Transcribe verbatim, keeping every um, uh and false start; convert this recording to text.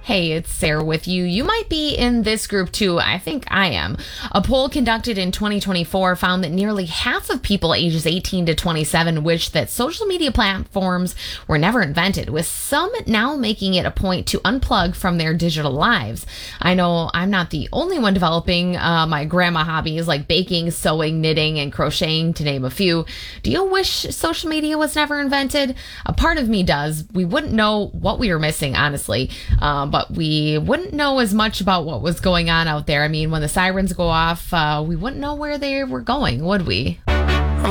Hey, it's Sarah with you. You might be in this group too. I think I am. A poll conducted in twenty twenty-four found that nearly half of people ages eighteen to twenty-seven wish that social media platforms were never invented, with some now making it a point to unplug from their digital lives. I know I'm not the only one developing uh, my grandma hobbies like baking, sewing, knitting, and crocheting, to name a few. Do you wish social media was never invented? A part of me does. We wouldn't know what we were missing, honestly. Uh, but we wouldn't know as much about what was going on out there. I mean, when the sirens go off, uh, we wouldn't know where they were going, would we?